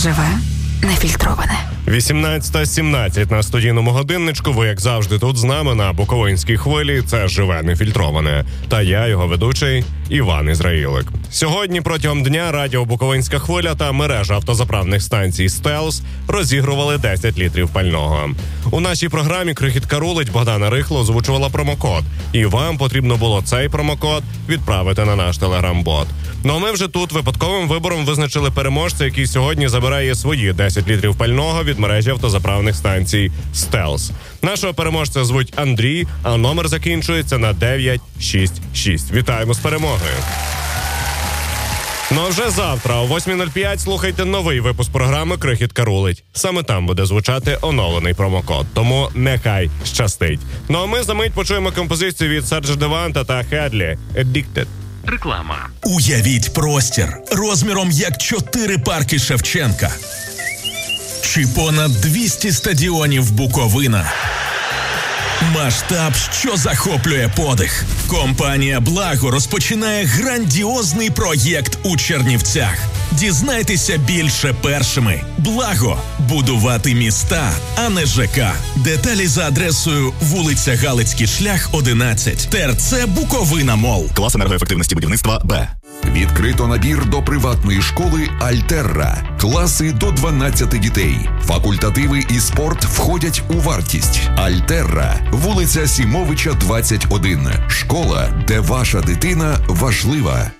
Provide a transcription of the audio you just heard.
Живе, нефільтроване. 18:17 на студійному годинничку. Ви, як завжди, тут з нами на Буковинській хвилі. Це «Живе нефільтроване». Та я, його ведучий, Іван Ізраїлик. Сьогодні протягом дня радіо «Буковинська хвиля» та мережа автозаправних станцій «Стелс» розігрували 10 літрів пального. У нашій програмі «Крихітка рулить» Богдана Рихло озвучувала промокод. І вам потрібно було цей промокод відправити на наш телеграм-бот. Ну а ми вже тут випадковим вибором визначили переможця, який сьогодні забирає свої 10 літрів пального від мережі автозаправних станцій «Стелс». Нашого переможця звуть Андрій, а номер закінчується на 966. Вітаємо з перемогою! Ну а вже завтра о 8:05 слухайте новий випуск програми «Крихітка рулить». Саме там буде звучати оновлений промокод, тому нехай щастить. Ну а ми за мить почуємо композицію від Серджа Деванта та Хедлі «Addicted». Реклама. Уявіть простір розміром як 4 парки Шевченка. Чи понад 200 стадіонів Буковина. Масштаб, що захоплює подих. Компанія «Благо» розпочинає грандіозний проєкт у Чернівцях. Дізнайтеся більше першими. «Благо» – будувати міста, а не ЖК. Деталі за адресою вулиця Галицький шлях, 11. ТРЦ «Буковина Мол». Клас енергоефективності будівництва Б. Відкрито набір до приватної школи «Альтерра». Класи до 12 дітей. Факультативи і спорт входять у вартість. «Альтерра», вулиця Сімовича, 21. Школа, де ваша дитина важлива.